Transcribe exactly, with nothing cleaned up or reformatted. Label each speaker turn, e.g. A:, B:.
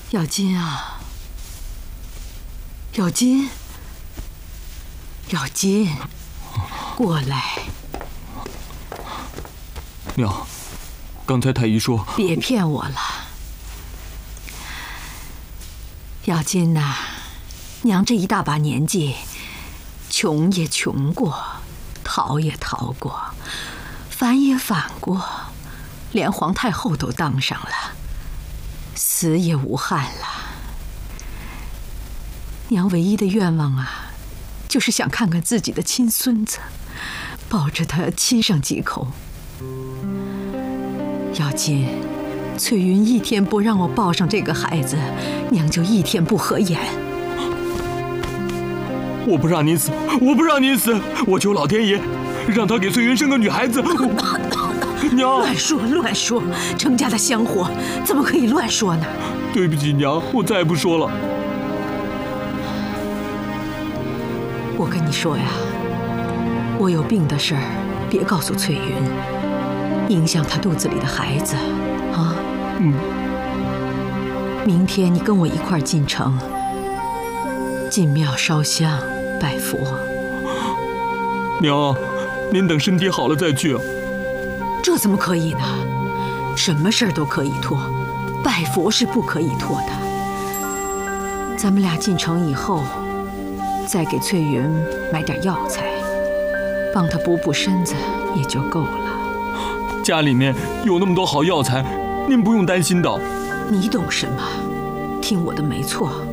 A: 咬金啊，咬金，咬金，过来。
B: 娘，刚才太医说……
A: 别骗我了，咬金呐，娘这一大把年纪，穷也穷过，逃也逃过，反也反过，连皇太后都当上了，死也无憾了。娘唯一的愿望啊，就是想看看自己的亲孙子，抱着他亲上几口。咬金，翠云一天不让我抱上这个孩子，娘就一天不合眼。
B: 我不让你死，我不让你死！我求老天爷，让他给翠云生个女孩子。娘，
A: 乱说乱说，程家的香火怎么可以乱说呢？
B: 对不起娘，我再也不说了。
A: 我跟你说呀，我有病的事儿别告诉翠云，影响她肚子里的孩子啊。
B: 嗯。
A: 明天你跟我一块儿进城，进庙烧香拜佛。
B: 娘，您等身体好了再去。
A: 这怎么可以呢？什么事儿都可以拖，拜佛是不可以拖的。咱们俩进城以后，再给翠云买点药材，帮她补补身子也就够了。
B: 家里面有那么多好药材，您不用担心的。
A: 你懂什么？听我的没错。